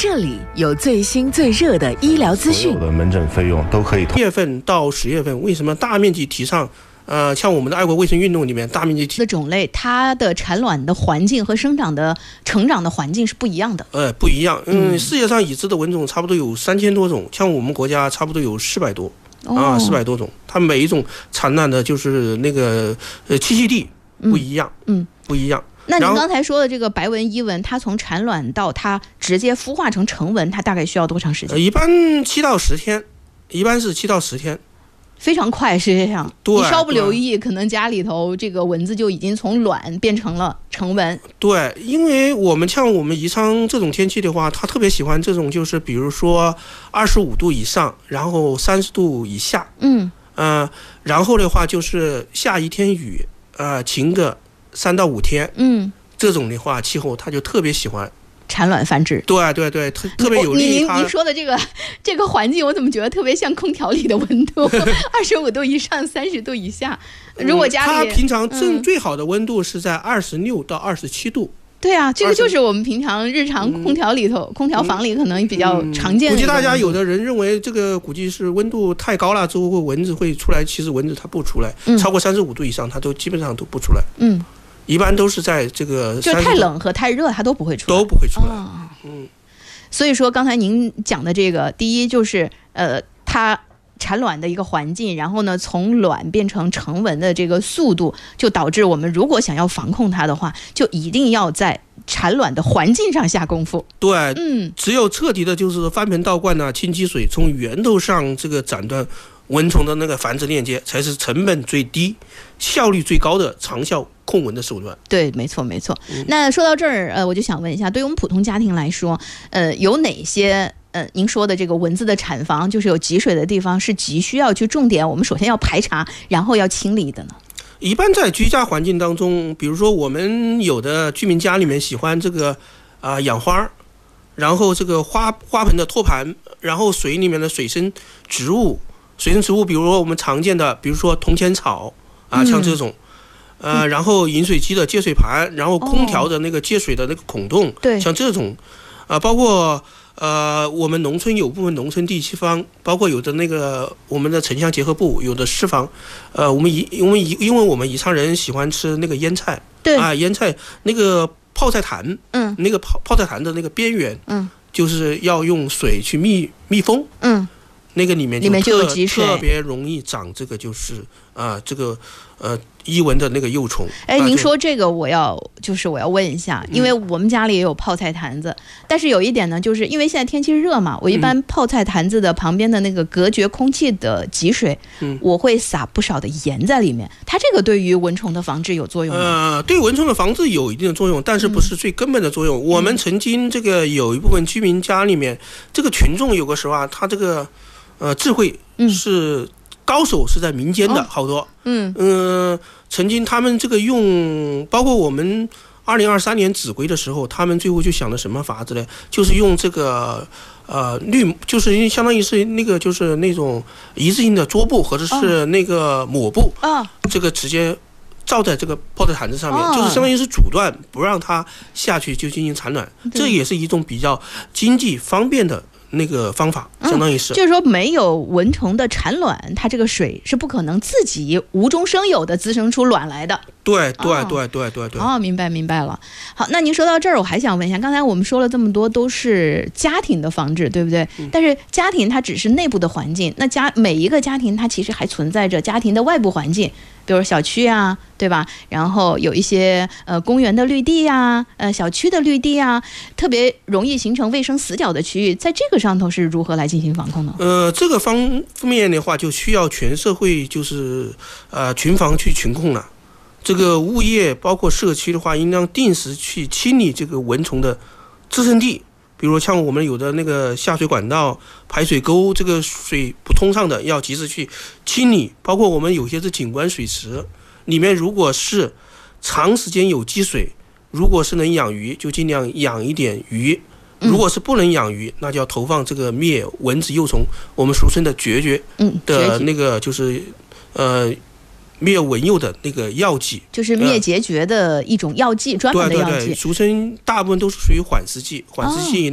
这里有最新最热的医疗资讯， 所有的门诊费用都可以。 月份到10月份，为什么大面积提倡？像我们的爱国卫生运动里面，大面积的种类，它的产卵的环境和成长的环境是不一样的。 不一样。世界上已知的蚊种差不多有3000多种，像我们国家差不多有400多，400多种。它每一种产卵的就是那个栖息地不一样，不一样。 那您刚才说的这个白纹伊蚊，它从产卵到它直接孵化成成蚊，它大概需要多长时间？ 一般7到10天，一般是7到10天。 非常快，实际上你稍不留意，可能家里头这个蚊子就已经从卵变成了成蚊。对， 因为像我们宜昌这种天气的话，它特别喜欢这种，就是比如说25度以上，然后30度以下，然后的话就是下一天雨，晴个3到5天，这种的话气候它就特别喜欢产卵繁殖。 对，特别有利。 您说的这个环境，我怎么觉得特别像空调里的温度，25度以上，30度以下。如果家里它平常最好的温度是在26到27度。 对啊，这个就是我们平常日常空调里头，空调房里可能比较常见的。 估计大家有的人认为这个估计是温度太高了之后蚊子会出来，其实蚊子它不出来，超过35度以上它都基本上都不出来。一般都是在这个就太冷和太热它都不会出来，所以说刚才您讲的这个，第一就是它产卵的一个环境，然后呢从卵变成成蚊的这个速度，就导致我们如果想要防控它的话，就一定要在产卵的环境上下功夫。 对，只有彻底的就是翻盆倒灌清积水，从源头上这个斩断蚊虫的那个繁殖链接，才是成本最低、效率最高的长效控蚊的手段。 对，没错。那说到这儿，我就想问一下，对于我们普通家庭来说，有哪些您说的这个蚊子的产房，就是有积水的地方，是急需要去重点，我们首先要排查，然后要清理的呢？ 一般在居家环境当中，比如说我们有的居民家里面喜欢这个养花，然后这个花盆的托盘，然后水里面的水生植物，比如说我们常见的，比如说铜钱草像这种，然后饮水机的接水盘，然后空调的那个接水的那个孔洞，像这种，包括我们农村有部分农村地方，包括有的那个我们的城乡结合部有的市房，因为我们宜昌人喜欢吃那个腌菜，腌菜那个泡菜坛，那个泡菜坛的那个边缘，就是要用水去密封，那个里面就有积水，特别容易长这个就是这个伊蚊的那个幼虫。 您说这个我要问一下，因为我们家里也有泡菜坛子，但是有一点呢，就是因为现在天气热嘛，我一般泡菜坛子的旁边的那个隔绝空气的积水，我会撒不少的盐在里面。它这个对于蚊虫的防治有作用吗？ 对蚊虫的防治有一定的作用，但是不是最根本的作用。我们曾经这个有一部分居民家里面，这个群众有个时候他这个智慧是高手是在民间的，好多。曾经他们这个包括我们2023年指归的时候，他们最后就想了什么法子呢？就是用这个就是相当于是那个就是那种一次性的桌布或者是那个抹布，这个直接罩在这个泡菜坛子上面，就是相当于是阻断，不让它下去就进行产卵。这也是一种比较经济方便的那个方法，相当于是就是说没有蚊虫的产卵，它这个水是不可能自己无中生有的滋生出卵来的。 对。 明白了。好，那您说到这儿，我还想问一下，刚才我们说了这么多都是家庭的防治，对不对？但是家庭它只是内部的环境，那每一个家庭它其实还存在着家庭的外部环境，比如小区啊，对吧？然后有一些公园的绿地啊，小区的绿地啊，特别容易形成卫生死角的区域，在这个上头是如何来进行防控呢？ 这个方面的话，就需要全社会就是群防去群控了。这个物业包括社区的话，应当定时去清理这个蚊虫的滋生地，比如像我们有的那个下水管道、排水沟，这个水不通畅的，要及时去清理。包括我们有些是景观水池，里面如果是长时间有积水，如果是能养鱼，就尽量养一点鱼。如果是不能养鱼，那就要投放这个灭蚊子幼虫，我们俗称的绝的那个就是灭蚊幼的那个药剂， 就是灭结绝的一种药剂，专门的药剂。 俗称大部分都是属于缓释剂，